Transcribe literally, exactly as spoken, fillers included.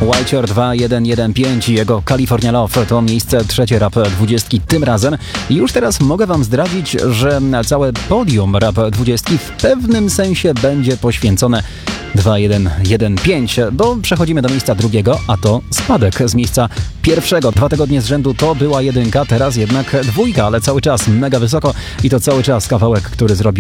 Whiteshore dwa jeden jeden pięć i jego California Love to miejsce trzecie Rap dwudziestki tym razem. I już teraz mogę wam zdradzić, że całe podium Rap dwudziestki w pewnym sensie będzie poświęcone dwa jeden jeden pięć, bo przechodzimy do miejsca drugiego, a to spadek z miejsca pierwszego. Dwa tygodnie z rzędu to była jedynka, teraz jednak dwójka, ale cały czas mega wysoko i to cały czas kawałek, który zrobił